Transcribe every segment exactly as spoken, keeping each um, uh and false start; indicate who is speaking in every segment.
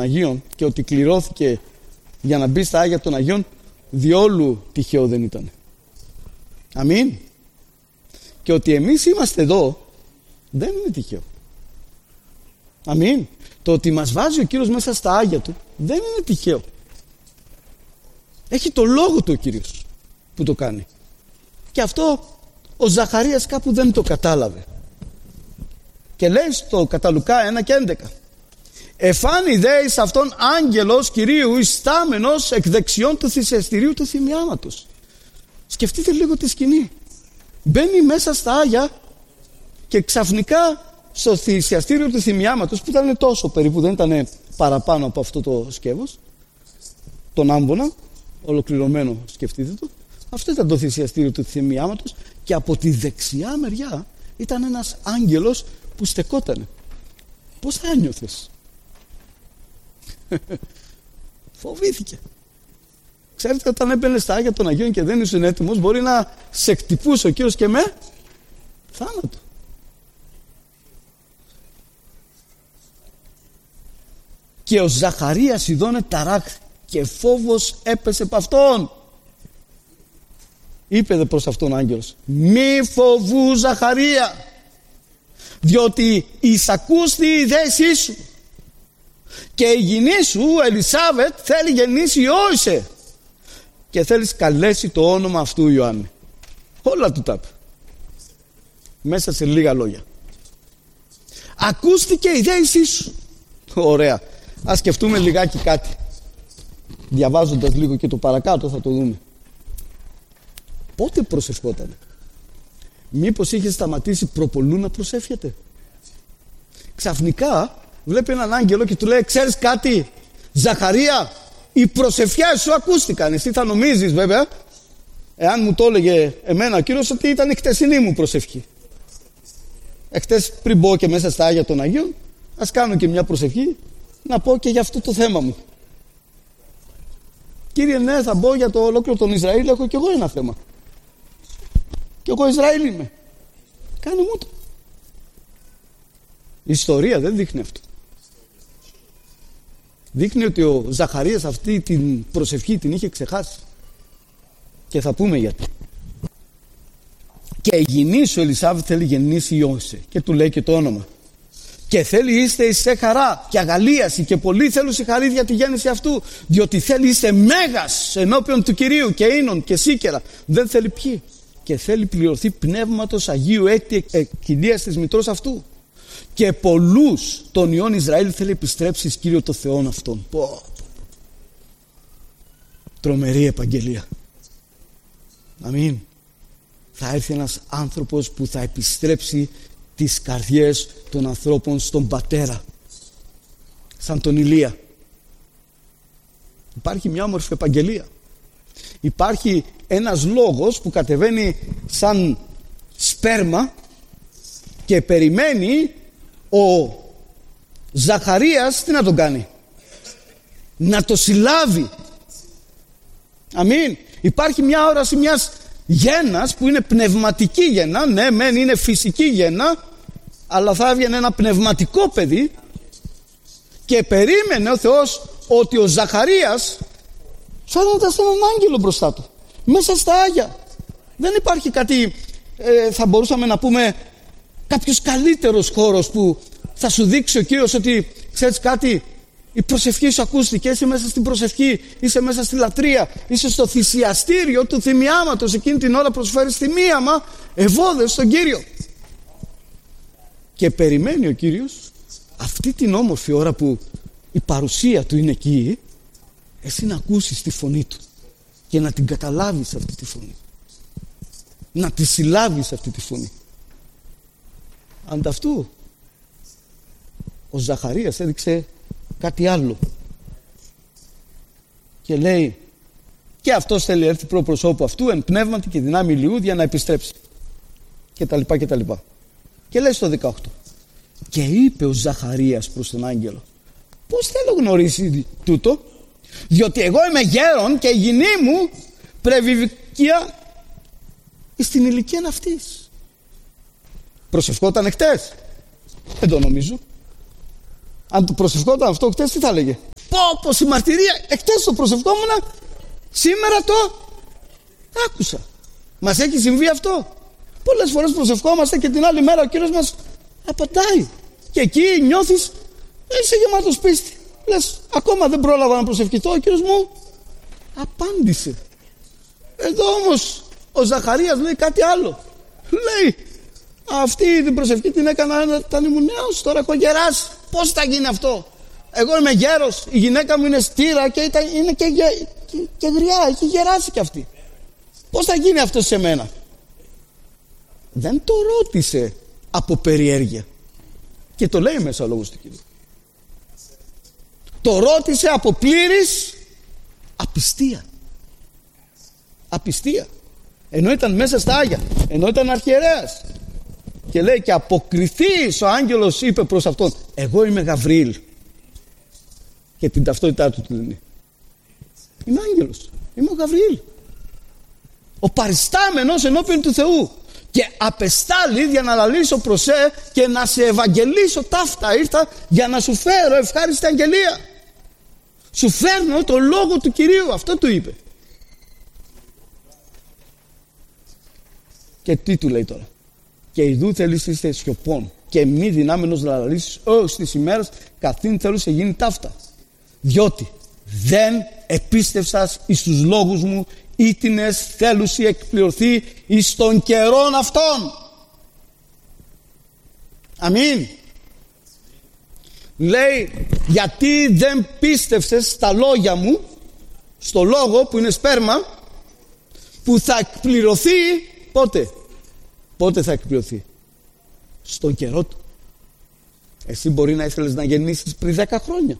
Speaker 1: Αγίων και ότι κληρώθηκε για να μπει στα Άγια των Αγίων, διόλου τυχαίο δεν ήταν. Αμήν. Και ότι εμείς είμαστε εδώ δεν είναι τυχαίο. Αμήν. Το ότι μας βάζει ο Κύριος μέσα στα Άγια Του δεν είναι τυχαίο. Έχει το λόγο του ο Κύριος που το κάνει. Και αυτό ο Ζαχαρίας κάπου δεν το κατάλαβε. Και λέει στο κατά Λουκά ένα και έντεκα, εφάνη δε εις αυτόν άγγελος Κυρίου ιστάμενος εκ δεξιών του θυσιαστηρίου του θυμιάματος. Σκεφτείτε λίγο τη σκηνή. Μπαίνει μέσα στα Άγια και ξαφνικά στο θυσιαστήριο του θυμιάματος, που ήταν τόσο περίπου, δεν ήταν παραπάνω από αυτό το σκεύος, τον άμβονα, ολοκληρωμένο, σκεφτείτε το. Αυτό ήταν το θυσιαστήριο του θυμιάματος και από τη δεξιά μεριά ήταν ένας άγγελος που στεκότανε. Πώς θα ένιωθες? Φοβήθηκε. Ξέρετε, όταν έμπαινε στα Άγια των Αγίων και δεν ήσουν έτοιμος, μπορεί να σε χτυπούσε ο Κύριος και με θάνατο. Και ο Ζαχαρίας ειδώνε ταράχ και φόβος έπεσε από αυτόν. Είπε δε προς αυτόν ο άγγελος, μη φοβού Ζαχαρία, διότι εισακούστη η δέσή σου και η γυνή σου Ελισάβετ θέλει γεννήσει Ιώησε και θέλεις καλέσει το όνομα αυτού Ιωάννη. Όλα του τα είπε μέσα σε λίγα λόγια. Ακούστηκε η δέσή σου. Ωραία. Ας σκεφτούμε λιγάκι κάτι. Διαβάζοντας λίγο και το παρακάτω θα το δούμε. Πότε προσευχότανε? Μήπως είχε σταματήσει προπολού να προσεύχεται? Ξαφνικά βλέπει έναν άγγελο και του λέει, ξέρεις κάτι Ζαχαρία, οι προσευχές σου ακούστηκαν. Εσύ θα νομίζεις βέβαια, εάν μου το έλεγε εμένα ο Κύριος, ότι ήταν η χτεσινή μου προσευχή. Εχτες πριν μπω και μέσα στα Άγια των Αγίων, ας κάνω και μια προσευχή να πω και για αυτό το θέμα μου. Κύριε, ναι, θα μπω για το ολόκληρο τον Ισραήλ, έχω και εγώ ένα θέμα. Και εγώ Ισραήλ είμαι. Κάνε μου το. Η ιστορία δεν δείχνει αυτό. Δείχνει ότι ο Ζαχαρίας αυτή την προσευχή την είχε ξεχάσει. Και θα πούμε γιατί. Και η γυνή σου Ελισάβετ θέλει γεννήσει Ιώσε. Και του λέει και το όνομα. Και θέλει είστε εις σε χαρά και αγαλίαση και πολύ θέλουν συγχαρεί για τη γέννηση αυτού, διότι θέλει είστε μέγας ενώπιον του Κυρίου και ίνων και σίκερα. Δεν θέλει ποιοι. Και θέλει πληρωθεί πνεύματος Αγίου έτη εκκυλίας της μητρός αυτού. Και πολλούς των ιών Ισραήλ θέλει επιστρέψει εις Κύριο το Θεόν αυτόν. Πω. Τρομερή επαγγελία. Αμήν. Θα έρθει ένας άνθρωπος που θα επιστρέψει τις καρδιές των ανθρώπων στον Πατέρα, σαν τον Ηλία. Υπάρχει μια όμορφη επαγγελία. Υπάρχει ένας λόγος που κατεβαίνει σαν σπέρμα και περιμένει ο Ζαχαρίας τι να τον κάνει? Να το συλλάβει. Αμήν. Υπάρχει μια όραση μιας γένας που είναι πνευματική γένα. Ναι, μεν είναι φυσική γένα, αλλά θα έβγαινε ένα πνευματικό παιδί. Και περίμενε ο Θεός ότι ο Ζαχαρίας φαίνονταν σε έναν άγγελο μπροστά του, μέσα στα Άγια. Δεν υπάρχει κάτι, ε, θα μπορούσαμε να πούμε, κάποιος καλύτερος χώρος που θα σου δείξει ο Κύριος ότι ξέρεις κάτι, η προσευχή σου ακούστηκε, είσαι μέσα στην προσευχή, είσαι μέσα στη λατρεία, είσαι στο θυσιαστήριο του θυμιάματος, εκείνη την ώρα προσφέρεις θυμίαμα, ευώδες στον Κύριο. Και περιμένει ο Κύριος αυτή την όμορφη ώρα που η παρουσία του είναι εκεί, εσύ να ακούσεις τη φωνή του και να την καταλάβεις αυτή τη φωνή, να τη συλλάβεις αυτή τη φωνή. Ανταυτού ο Ζαχαρίας έδειξε κάτι άλλο και λέει, και αυτός θέλει έρθει προ προσώπου αυτού εν πνεύματι και δυνάμει ηλιού για να επιστρέψει και τα λοιπά και τα λοιπά. Και λέει στο δεκαοκτώ, και είπε ο Ζαχαρίας προς τον άγγελο, πώς θέλω γνωρίσει τούτο, διότι εγώ είμαι γέρον και η γυνή μου πρεβιβικία στην ηλικία αυτής. Προσευχόταν χτες? Δεν το νομίζω. Αν του προσευχόταν αυτό χτες, τι θα έλεγε? Πω πω η μαρτυρία, εκτός το προσευχόμουν, σήμερα το άκουσα. Μας έχει συμβεί αυτό. Πολλές φορές προσευχόμαστε και την άλλη μέρα ο Κύριος μας απαντάει. Και εκεί νιώθεις, είσαι γεμάτος πίστη. Λες, ακόμα δεν πρόλαβα να προσευχηθώ, ο Κύριος μου απάντησε. Εδώ όμως ο Ζαχαρίας λέει κάτι άλλο. Λέει, αυτή την προσευχή την έκανα όταν ήμουν νέος, τώρα έχω γεράσει. Πώς θα γίνει αυτό? Εγώ είμαι γέρος, η γυναίκα μου είναι στήρα και ήταν, είναι και, και, και, και γριά, έχει γεράσει κι αυτή. Πώς θα γίνει αυτό σε μένα? Δεν το ρώτησε από περιέργεια. Και το λέει μέσα ο λόγος του Κυρίου. Το ρώτησε από πλήρης απιστία. Απιστία. Ενώ ήταν μέσα στα Άγια, ενώ ήταν αρχιερέας. Και λέει, και αποκριθείς, ο άγγελος είπε προς αυτόν, εγώ είμαι Γαβριήλ. Και την ταυτότητά του του λένε, είμαι άγγελος, είμαι ο Γαβριήλ, ο παριστάμενος ενώπιον του Θεού, και απεστάλλει για να λαλήσω προσέ και να σε ευαγγελίσω ταύτα. Ήρθα για να σου φέρω ευχάριστη αγγελία. Σου φέρνω το λόγο του Κυρίου. Αυτό του είπε. Και τι του λέει τώρα? Και ιδού θέλεις είστε σιωπών και μη δυνάμενος να λαλήσεις ως της ημέρας καθήν θέλω σε γίνει ταύτα. Διότι δεν επίστευσας εις τους λόγους μου, ήτινες θέλουσι εκπληρωθεί εις των καιρών αυτών. Αμήν. Λέει, γιατί δεν πίστευσες στα λόγια μου, στο λόγο που είναι σπέρμα, που θα εκπληρωθεί πότε? Πότε θα εκπληρωθεί? Στον καιρό του. Εσύ μπορεί να ήθελες να γεννήσεις πριν δέκα χρόνια.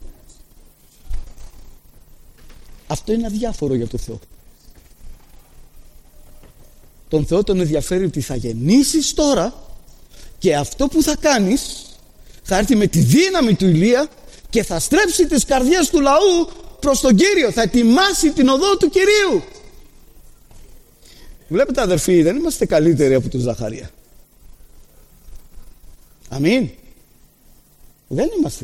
Speaker 1: Αυτό είναι αδιάφορο για τον Θεό. Τον Θεό τον ενδιαφέρει ότι θα γεννήσεις τώρα και αυτό που θα κάνεις θα έρθει με τη δύναμη του Ηλία και θα στρέψει τις καρδιές του λαού προς τον Κύριο. Θα ετοιμάσει την οδό του Κυρίου. Βλέπετε αδερφοί, δεν είμαστε καλύτεροι από τον Ζαχαρία. Αμήν. Δεν είμαστε.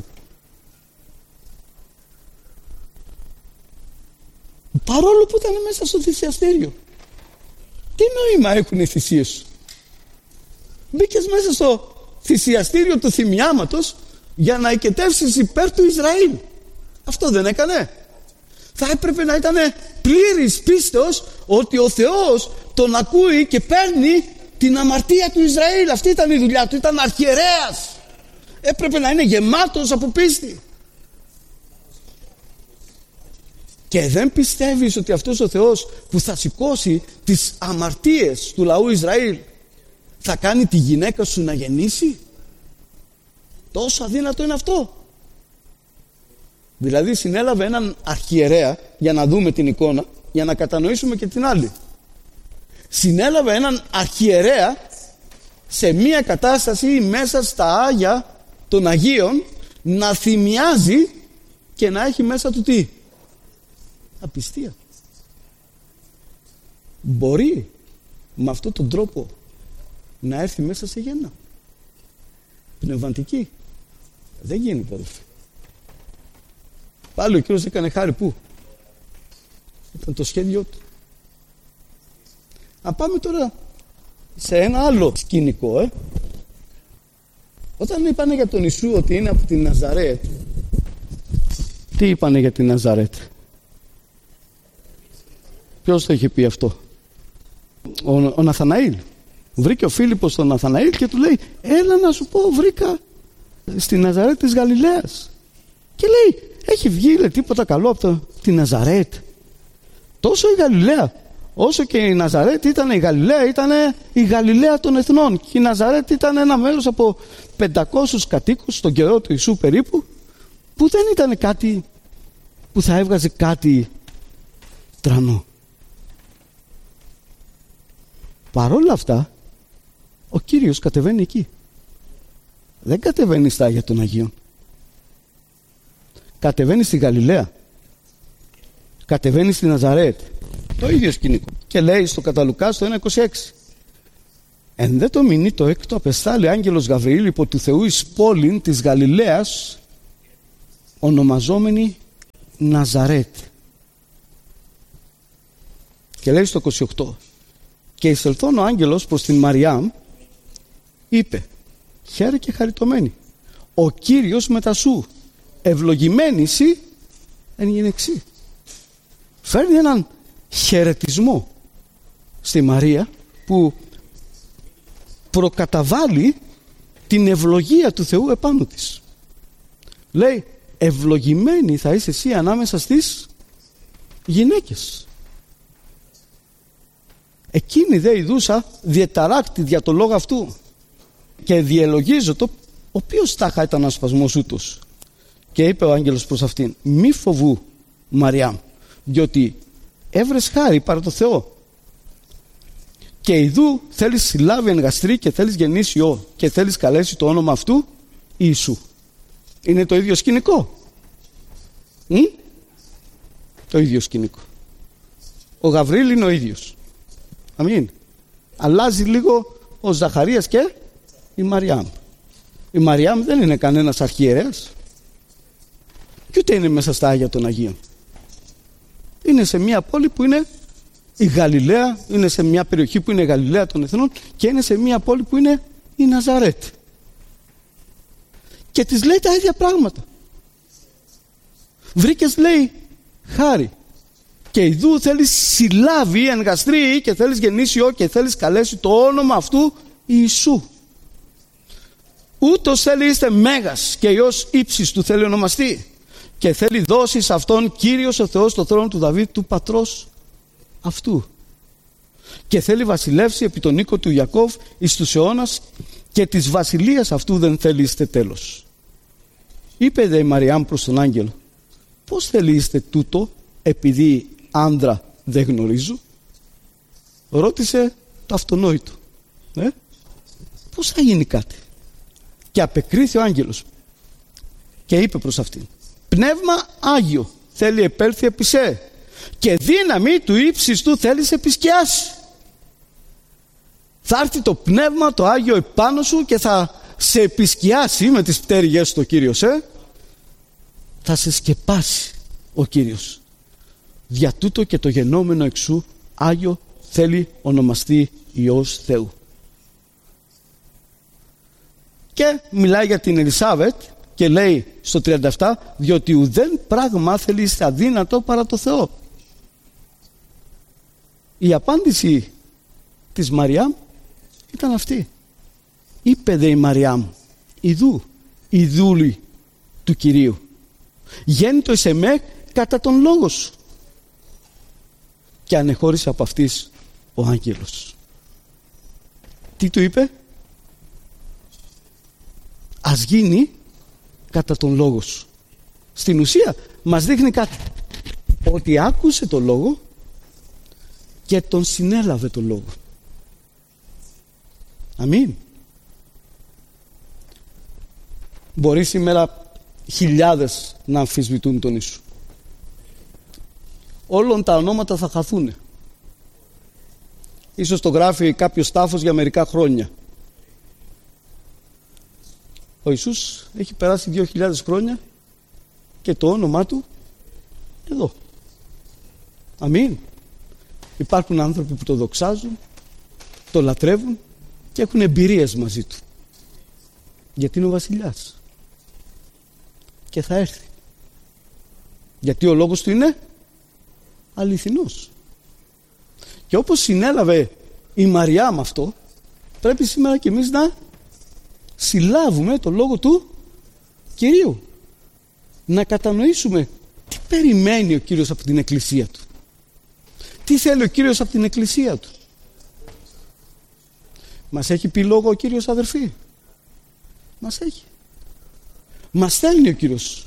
Speaker 1: Παρόλο που ήταν μέσα στο θυσιαστήριο. Τι νόημα έχουν οι θυσίες σου? Μπήκες μέσα στο θυσιαστήριο του θυμιάματος για να οικετεύσεις υπέρ του Ισραήλ. Αυτό δεν έκανε? Θα έπρεπε να ήταν πλήρης πίστεως ότι ο Θεός τον ακούει και παίρνει την αμαρτία του Ισραήλ. Αυτή ήταν η δουλειά του, ήταν αρχιερέας. Έπρεπε να είναι γεμάτος από πίστη. Και δεν πιστεύεις ότι αυτός ο Θεός που θα σηκώσει τις αμαρτίες του λαού Ισραήλ θα κάνει τη γυναίκα σου να γεννήσει? Τόσο αδύνατο είναι αυτό. Δηλαδή συνέλαβε έναν αρχιερέα, για να δούμε την εικόνα, για να κατανοήσουμε και την άλλη. Συνέλαβε έναν αρχιερέα σε μία κατάσταση μέσα στα Άγια των Αγίων να θυμιάζει και να έχει μέσα του τι? Απιστία. Μπορεί με αυτόν τον τρόπο να έρθει μέσα σε γέννα πνευματική? Δεν γίνεται, αδελφοί. Πάλι ο Κύριος έκανε χάρη που? Ήταν το σχέδιό του. Να πάμε τώρα σε ένα άλλο σκηνικό. ε. Όταν είπανε για τον Ιησού ότι είναι από την Ναζαρέτ, τι είπανε για την Ναζαρέτ? Ποιος το είχε πει αυτό? Ο, ο Ναθαναήλ. Βρήκε ο Φίλιππος τον Ναθαναήλ και του λέει, έλα να σου πω, βρήκα στη Ναζαρέτ της Γαλιλαίας. Και λέει, έχει βγει λέει, τίποτα καλό από το, τη Ναζαρέτ? Τόσο η Γαλιλαία, όσο και η Ναζαρέτ ήταν η Γαλιλαία, ήταν η Γαλιλαία των εθνών. Και η Ναζαρέτ ήταν ένα μέρος από πεντακόσιους κατοίκους στον καιρό του Ιησού περίπου, που δεν ήταν κάτι που θα έβγαζε κάτι τρανό. Παρόλα αυτά, ο Κύριος κατεβαίνει εκεί. Δεν κατεβαίνει στα Άγια των Αγίων. Κατεβαίνει στη Γαλιλαία. Κατεβαίνει στη Ναζαρέτ. Το ίδιο σκηνικό. Και λέει στο κατά Λουκά στο ένα είκοσι έξι. Εν δε το μηνύ το έκτο απεστάλλει άγγελος Γαβριήλ υπό του Θεού εις πόλην της Γαλιλαίας ονομαζόμενη Ναζαρέτ. Και λέει στο είκοσι οκτώ, και εισελθών ο άγγελος προς την Μαριάμ, είπε, χαίρε και χαριτωμένη, ο Κύριος μετά σου, ευλογημένη σοι εν γυναιξί. Φέρνει έναν χαιρετισμό στη Μαρία που προκαταβάλει την ευλογία του Θεού επάνω της. Λέει, ευλογημένη θα είσαι εσύ ανάμεσα στις γυναίκες. Εκείνη δε ειδούσα διεταράκτη δια το λόγο αυτού και διελογίζω το, ο οποίος τάχα ήταν ασπασμός ούτως. Και είπε ο άγγελος προς αυτήν, μη φοβού Μαριάμ, διότι έβρες χάρη παρά το Θεό. Και ιδού θέλεις συλλάβει εν γαστρή και θέλεις γεννήσει ιό και θέλεις καλέσει το όνομα αυτού Ιησού. Είναι το ίδιο σκηνικό. Μ? Το ίδιο σκηνικό. Ο Γαβρίλ είναι ο ίδιος. Αμήν. Αλλάζει λίγο ο Ζαχαρίας και η Μαριάμ. Η Μαριάμ δεν είναι κανένας αρχιερέας και ούτε είναι μέσα στα Άγια των Αγίων. Είναι σε μια πόλη που είναι η Γαλιλαία, είναι σε μια περιοχή που είναι η Γαλιλαία των Εθνών και είναι σε μια πόλη που είναι η Ναζαρέτ. Και της λέει τα ίδια πράγματα. Βρήκες, λέει, χάρη. Και ιδού θέλεις συλλάβει εν γαστρή και θέλεις γεννήσει ιό και θέλεις καλέσει το όνομα αυτού Ιησού. Ούτως θέλει είστε μέγας και ιός ύψης του θέλει ονομαστεί. Και θέλει δώσει σε αυτόν Κύριος ο Θεός το θρόνο του Δαβίδ του πατρός αυτού. Και θέλει βασιλεύσει επί τον οίκο του Ιακώβ εις τους αιώνας και της βασιλείας αυτού δεν θέλει είστε τέλος. Είπε δε η Μαριάμ προς τον άγγελο, πώς θέλει είστε τούτο επειδή άνδρα δεν γνωρίζω? Ρώτησε το αυτονόητο. Ε? Πώς θα γίνει κάτι? Και απεκρίθη ο άγγελος και είπε προς αυτήν, πνεύμα Άγιο θέλει επέλθει επί σε και δύναμη του ύψης του θέλει σε επισκιάσει. Θα έρθει το πνεύμα το Άγιο επάνω σου και θα σε επισκιάσει με τις πτέρυγες του Κύριος. Ε? Θα σε σκεπάσει ο Κύριος. Δια τούτο και το γενόμενο εξού Άγιο θέλει ονομαστεί Υιός Θεού. Και μιλάει για την Ελισάβετ και λέει στο τριάντα επτά, διότι ουδέν πράγμα θέλει είστε αδύνατο παρά το Θεό. Η απάντηση της Μαριάμ ήταν αυτή. Είπε δε η Μαριάμ, ιδού, η δούλη του Κυρίου, γέννητο εις εμέ κατά τον λόγο σου. Και ανεχώρησε από αυτής ο άγγελος. Τι του είπε? Ας γίνει κατά τον λόγο σου. Στην ουσία μας δείχνει κάτι, ότι άκουσε το λόγο και τον συνέλαβε το λόγο. Αμήν. Μπορεί σήμερα χιλιάδες να αμφισβητούν τον Ιησού. Όλων τα ονόματα θα χαθούν. Ίσως το γράφει κάποιος τάφος για μερικά χρόνια. Ο Ιησούς έχει περάσει δύο χιλιάδες χρόνια και το όνομά του εδώ. Αμήν. Υπάρχουν άνθρωποι που το δοξάζουν, το λατρεύουν και έχουν εμπειρίες μαζί του. Γιατί είναι ο βασιλιάς. Και θα έρθει. Γιατί ο λόγος του είναι αληθινός. Και όπως συνέλαβε η Μαριά με αυτό, πρέπει σήμερα και εμείς να συλλάβουμε το λόγο του Κυρίου. Να κατανοήσουμε τι περιμένει ο Κύριος από την Εκκλησία του. Τι θέλει ο Κύριος από την Εκκλησία του. Μας έχει πει λόγο ο Κύριος, αδερφοί? Μας έχει. Μας στέλνει ο Κύριος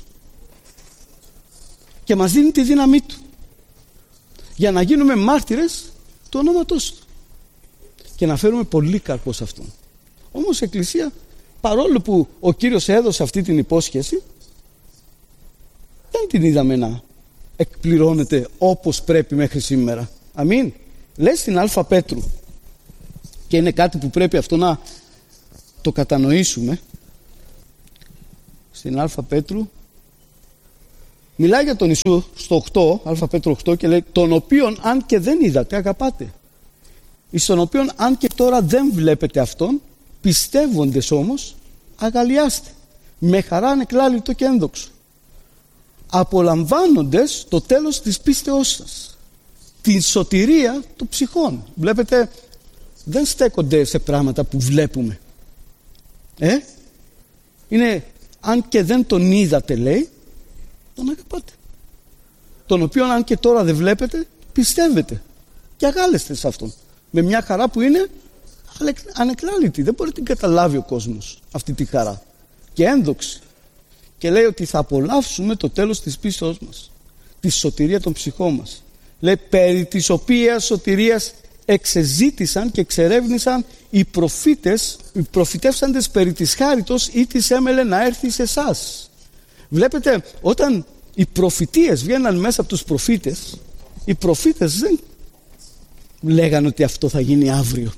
Speaker 1: και μας δίνει τη δύναμή του για να γίνουμε μάρτυρες του ονόματός του και να φέρουμε πολύ καρπό σε αυτόν. Όμως η Εκκλησία, παρόλο που ο Κύριος έδωσε αυτή την υπόσχεση, δεν την είδαμε να εκπληρώνεται όπως πρέπει μέχρι σήμερα. Αμήν. Λέει στην Α Πέτρου, και είναι κάτι που πρέπει αυτό να το κατανοήσουμε, στην Α Πέτρου μιλάει για τον Ιησού στο οκτώ, Α Πέτρο οκτώ, και λέει τον οποίον αν και δεν είδατε αγαπάτε. Εις τον οποίον αν και τώρα δεν βλέπετε αυτόν, πιστεύοντες όμως αγαλιάστε με χαρά ανεκλάλητο και ένδοξο, απολαμβάνοντες το τέλος της πίστεώς σας, την σωτηρία των ψυχών. Βλέπετε, δεν στέκονται σε πράγματα που βλέπουμε. Ε? Είναι, αν και δεν τον είδατε, λέει, τον αγαπάτε. Τον οποίον αν και τώρα δεν βλέπετε, πιστεύετε και αγάλεστε σε αυτόν. Με μια χαρά που είναι ανεκλάλητη. Δεν μπορεί να την καταλάβει ο κόσμος αυτή τη χαρά. Και ένδοξη. Και λέει ότι θα απολαύσουμε το τέλος της πίστεως μας, τη σωτηρία των ψυχών μας. Λέει περί της οποίας σωτηρίας εξεζήτησαν και εξερεύνησαν οι προφήτες, οι προφητεύσαντες περί της χάριτος ή της έμελε να έρθει σε εσάς. Βλέπετε, όταν οι προφητείες βγαίναν μέσα από τους προφήτες, οι προφήτες δεν λέγανε ότι αυτό θα γίνει αύριο.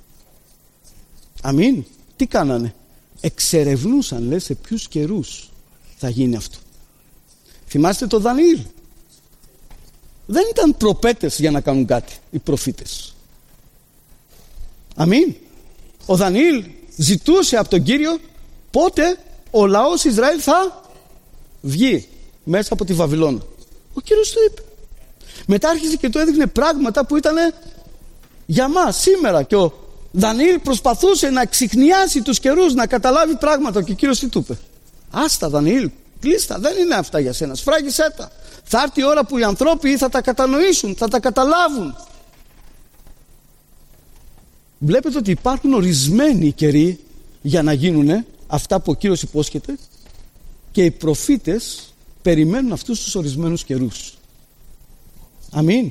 Speaker 1: Αμήν. Τι κάνανε? Εξερευνούσαν, λέει, σε ποιους καιρούς θα γίνει αυτό. Θυμάστε το Δανιήλ? Δεν ήταν προπέτες για να κάνουν κάτι οι προφήτες. Αμήν. Ο Δανιήλ ζητούσε από τον Κύριο πότε ο λαός Ισραήλ θα βγει μέσα από τη Βαβυλώνα. Ο Κύριος το είπε. Μετά άρχισε και το έδειχνε πράγματα που ήταν για μας σήμερα, και ο Δανιήλ προσπαθούσε να ξυχνιάσει τους καιρούς, να καταλάβει πράγματα, και ο Κύριος τι του είπε? Άστα Δανιήλ, κλείστα, δεν είναι αυτά για σένα, σφράγισέ τα. Θα έρθει η ώρα που οι ανθρώποι θα τα κατανοήσουν, θα τα καταλάβουν. Βλέπετε ότι υπάρχουν ορισμένοι καιροί για να γίνουν αυτά που ο Κύριος υπόσχεται, και οι προφήτες περιμένουν αυτούς τους ορισμένους καιρούς. Αμήν.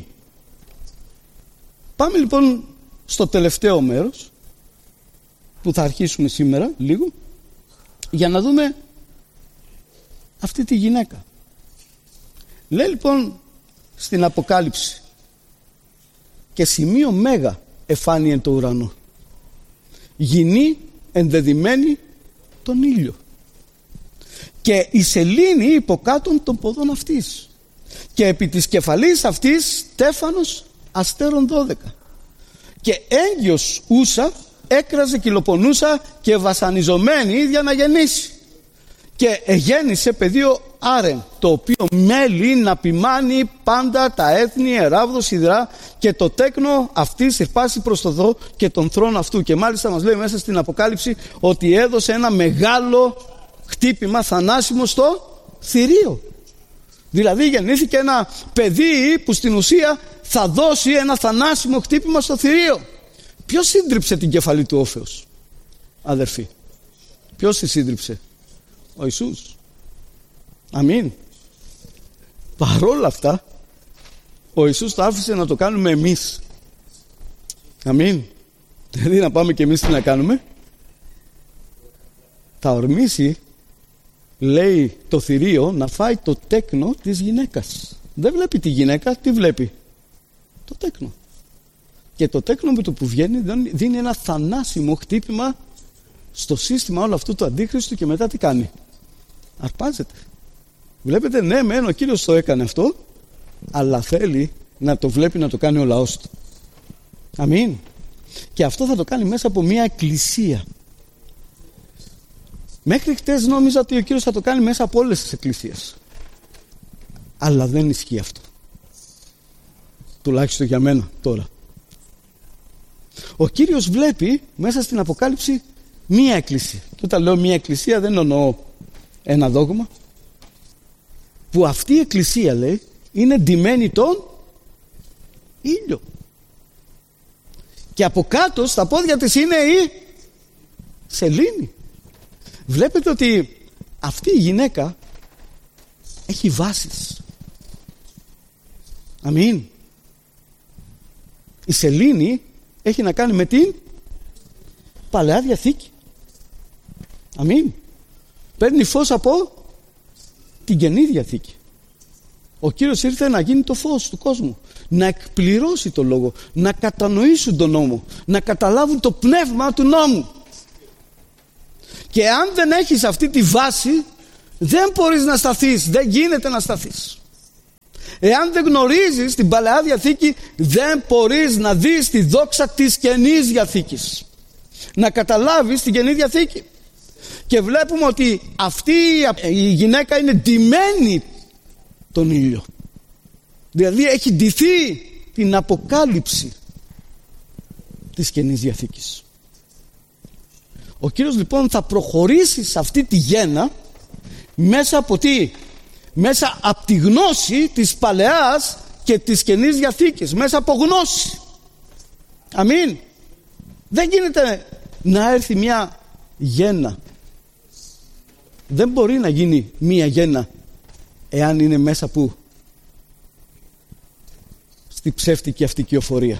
Speaker 1: Πάμε λοιπόν στο τελευταίο μέρος που θα αρχίσουμε σήμερα λίγο, για να δούμε αυτή τη γυναίκα. Λέει λοιπόν στην Αποκάλυψη, και σημείο μέγα εφάνει εν το ουρανό, γυνή ενδεδειμένη τον ήλιο, και η σελήνη υποκάτων των ποδών αυτής, και επί της κεφαλής αυτής τέφανος αστέρων δώδεκα, και έγκυος ούσα έκραζε κυλοπονούσα και βασανιζομένη ίδια να γεννήσει, και εγέννησε πεδίο άρεν, το οποίο μέλει να ποιμάνει πάντα τα έθνη εράβδο σιδρά, και το τέκνο αυτή συρπάσει προς το δω και τον θρόνο αυτού. Και μάλιστα μας λέει μέσα στην Αποκάλυψη ότι έδωσε ένα μεγάλο χτύπημα θανάσιμο στο θηρίο. Δηλαδή γεννήθηκε ένα παιδί που στην ουσία θα δώσει ένα θανάσιμο χτύπημα στο θηρίο. Ποιος σύντριψε την κεφαλή του όφεως, αδερφοί? Ποιος τη σύντριψε? Ο Ιησούς. Αμήν. Παρόλα αυτά ο Ιησούς το άφησε να το κάνουμε εμείς. Αμήν. Δηλαδή να πάμε και εμείς τι να κάνουμε? Θα ορμήσει, λέει, το θηρίο να φάει το τέκνο της γυναίκας. Δεν βλέπει τη γυναίκα, τι βλέπει? Το τέκνο. Και το τέκνο με το που βγαίνει δίνει ένα θανάσιμο χτύπημα στο σύστημα όλο αυτού του αντίχριστου, και μετά τι κάνει? Αρπάζεται. Βλέπετε, ναι μεν ο Κύριος το έκανε αυτό, αλλά θέλει να το βλέπει να το κάνει ο λαός του. Αμήν. Και αυτό θα το κάνει μέσα από μια εκκλησία. Μέχρι χτες νόμιζα ότι ο Κύριος θα το κάνει μέσα από όλες τις εκκλησίες, αλλά δεν ισχύει αυτό, τουλάχιστον για μένα τώρα. Ο Κύριος βλέπει μέσα στην Αποκάλυψη μία εκκλησία. Και όταν λέω μία εκκλησία δεν εννοώ ένα δόγμα, που αυτή η εκκλησία, λέει, είναι ντυμένη τον ήλιο, και από κάτω στα πόδια της είναι η σελήνη. Βλέπετε ότι αυτή η γυναίκα έχει βάσεις. Αμήν. Η σελήνη έχει να κάνει με την Παλαιά Διαθήκη. Αμήν. Παίρνει φως από την Καινή Διαθήκη. Ο Κύριος ήρθε να γίνει το φως του κόσμου, να εκπληρώσει το λόγο, να κατανοήσουν τον νόμο, να καταλάβουν το πνεύμα του νόμου. Και αν δεν έχεις αυτή τη βάση, Δεν μπορείς να σταθείς, δεν γίνεται να σταθείς. Εάν δεν γνωρίζεις την Παλαιά Διαθήκη, δεν μπορείς να δεις τη δόξα της Καινής Διαθήκης, να καταλάβεις την Καινή Διαθήκη. Και βλέπουμε ότι αυτή η γυναίκα είναι ντυμένη τον ήλιο, δηλαδή έχει ντυθεί την αποκάλυψη της Καινής Διαθήκης. Ο Κύριος λοιπόν θα προχωρήσει σε αυτή τη γέννα μέσα από τι? Μέσα από τη γνώση της Παλαιάς και της Καινής Διαθήκης, μέσα από γνώση. Αμήν. Δεν γίνεται να έρθει μια γέννα, δεν μπορεί να γίνει μια γέννα εάν είναι μέσα που στη ψεύτικη αυτή κυοφορία.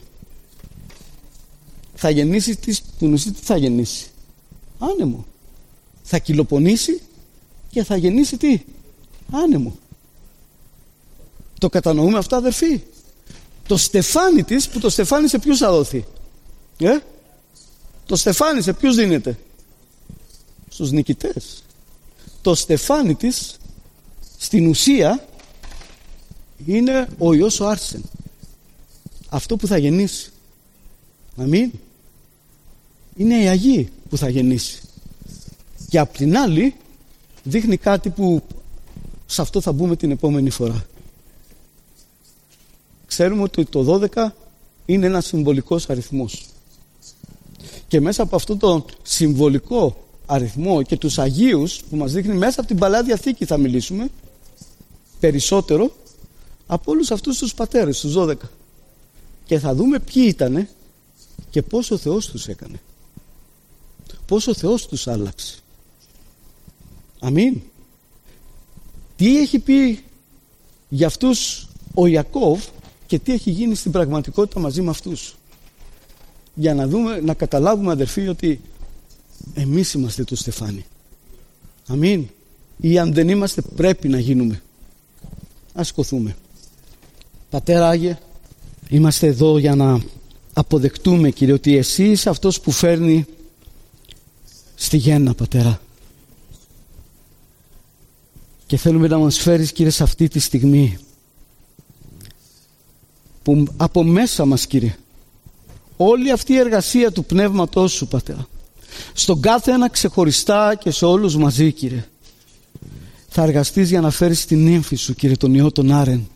Speaker 1: Θα γεννήσει τι, τι θα γεννήσει? Άνεμο. Θα κυλοπονήσει και θα γεννήσει τι? Άνεμο. Το κατανοούμε αυτό, αδερφοί? Το στεφάνι της, που το στεφάνι σε ποιους θα δοθεί? Ε? Το στεφάνι σε ποιους δίνεται? Στους νικητές. Το στεφάνι της στην ουσία είναι ο Υιός ο Άρσεν, αυτό που θα γεννήσει. Αμήν. Είναι η Αγία που θα γεννήσει. Και απ' την άλλη δείχνει κάτι που σε αυτό θα μπούμε την επόμενη φορά. Ξέρουμε ότι το δώδεκα είναι ένας συμβολικός αριθμός, και μέσα από αυτό το συμβολικό αριθμό και τους Αγίους που μας δείχνει μέσα από την Παλαιά Διαθήκη, θα μιλήσουμε περισσότερο από όλους αυτούς τους πατέρες, τους δώδεκα, και θα δούμε ποιοι ήτανε και πώς ο Θεός τους έκανε, πώς ο Θεός τους άλλαξε. Αμήν. Τι έχει πει για αυτούς ο Ιακώβ και τι έχει γίνει στην πραγματικότητα μαζί με αυτούς, για να δούμε, να καταλάβουμε, αδερφοί, ότι εμείς είμαστε το στεφάνι. Αμήν. Ή αν δεν είμαστε, πρέπει να γίνουμε. Ας σηκωθούμε. Πατέρα Άγιε, είμαστε εδώ για να αποδεκτούμε, Κύριε, ότι εσύ είσαι αυτός που φέρνει στη γέννα, Πατέρα, και θέλουμε να μας φέρεις, Κύριε, σε αυτή τη στιγμή που από μέσα μας, Κύριε, όλη αυτή η εργασία του Πνεύματός Σου, Πατέρα, στον κάθε ένα ξεχωριστά και σε όλους μαζί, Κύριε, θα εργαστείς για να φέρεις την ύμφη Σου, Κύριε, τον Υιό τον Άρεν.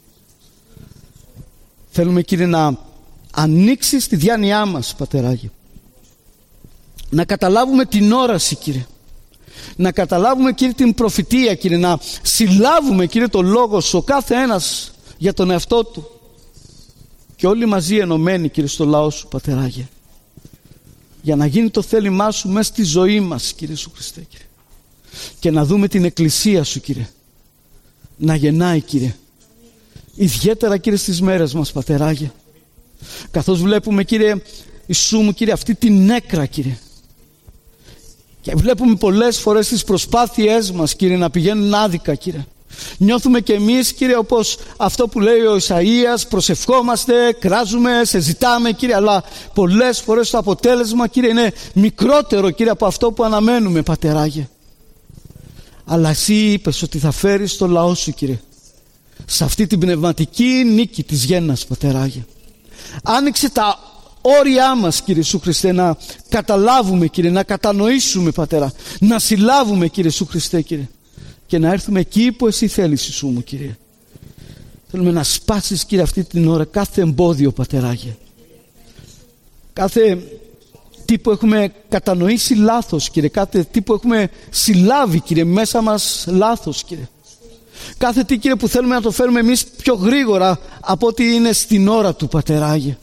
Speaker 1: Θέλουμε, Κύριε, να ανοίξεις τη διάνοιά μας, Πατεράγι, να καταλάβουμε την όραση, Κύριε, να καταλάβουμε, Κύριε, την προφητεία, Κύριε, να συλλάβουμε, Κύριε, το λόγο Σου, ο κάθε ένας για τον εαυτό του, και όλοι μαζί ενωμένοι, Κύριε, στο λαό Σου, Πατεράγι, για να γίνει το θέλημά Σου μέσα στη ζωή μας, Κύριε Ιησού Χριστέ, Κύριε, και να δούμε την Εκκλησία Σου, Κύριε, να γεννάει, Κύριε, ιδιαίτερα, Κύριε, στις μέρες μας, Πατεράγια, καθώς βλέπουμε, Κύριε Ιησού μου, Κύριε, αυτή την νέκρα, Κύριε, και βλέπουμε πολλές φορές τις προσπάθειές μας, Κύριε, να πηγαίνουν άδικα, Κύριε. Νιώθουμε και εμείς, Κύριε, όπως αυτό που λέει ο Ισαΐας, προσευχόμαστε, κράζουμε, σε ζητάμε, Κύριε, αλλά πολλές φορές το αποτέλεσμα, Κύριε, είναι μικρότερο, Κύριε, από αυτό που αναμένουμε, Πατεράγια. Αλλά Εσύ είπες ότι θα φέρεις το λαό Σου, Κύριε, σε αυτή την πνευματική νίκη της γέννας, Πατεράγια. Άνοιξε τα όρια μας, Κύριε Ιησού Χριστέ, να καταλάβουμε, Κύριε, να κατανοήσουμε, Πατέρα, να συλλάβουμε, Κύριε Ιησού Χριστέ, Κύριε, και να έρθουμε εκεί που Εσύ θέλεις, Ιησού μου, Κύριε. Θέλουμε να σπάσεις, Κύριε, αυτή την ώρα κάθε εμπόδιο, Πατεράγια, κάθε τι που έχουμε κατανοήσει λάθος, Κύριε, κάθε τι που έχουμε συλλάβει, Κύριε, μέσα μας λάθος, Κύριε, κάθε τι, Κύριε, που θέλουμε να το φέρουμε εμείς πιο γρήγορα από ό,τι είναι στην ώρα του, Πατεράγια.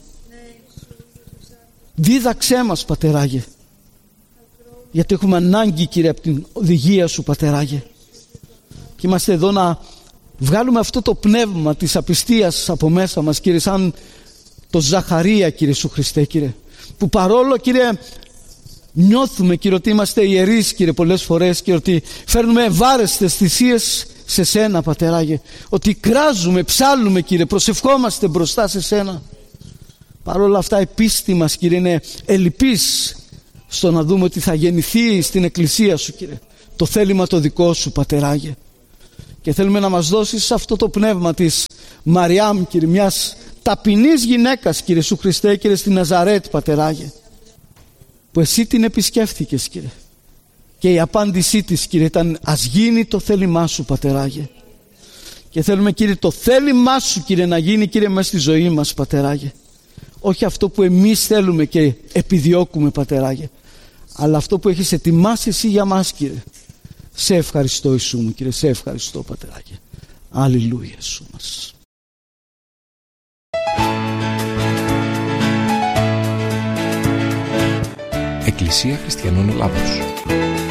Speaker 1: Δίδαξέ μας, Πατεράγια, γιατί έχουμε ανάγκη, Κύριε, από την οδηγία Σου, Πατεράγια, και είμαστε εδώ να βγάλουμε αυτό το πνεύμα της απιστίας από μέσα μας, Κύριε, σαν το Ζαχαρία, Κύριε Ιησού Χριστέ, Κύριε, που παρόλο, Κύριε, νιώθουμε, Κύριε, ότι είμαστε ιερείς, Κύριε, πολλές φορές, και ότι φέρνουμε ευάρεστες θυσίες σε Σένα, Πατεράγια, ότι κράζουμε, ψάλλουμε, Κύριε, προσευχόμαστε μπροστά σε Σένα. Παρόλα αυτά η πίστη μας, Κύριε, είναι ελλειπής στο να δούμε ότι θα γεννηθεί στην Εκκλησία Σου, Κύριε, το θέλημα το δικό σου, Πατεράγε. Και θέλουμε να μας δώσεις αυτό το πνεύμα της Μαριάμ, Κύριε, μιας ταπεινής γυναίκας, Κύριε Σου Χριστέ, Κύριε, στη Ναζαρέτ, Πατεράγε, που εσύ την επισκέφθηκες, Κύριε, και η απάντησή της, Κύριε, ήταν ας γίνει το θέλημά σου, Πατεράγε. Και θέλουμε, Κύριε, το θέλημά σου, Κύριε, να γίνει, Κύριε, μέσα στη ζωή μας, Πατεράγε. Όχι αυτό που εμείς θέλουμε και επιδιώκουμε, Πατεράγε, αλλά αυτό που έχεις ετοιμάσει εσύ για μας, Κύριε. Σε ευχαριστώ, Ιησού μου, Κύριε, σε ευχαριστώ, Πατεράγε. Αλληλούια, Ιησού μας.
Speaker 2: Εκκλησία Χριστιανών Ελλάδος.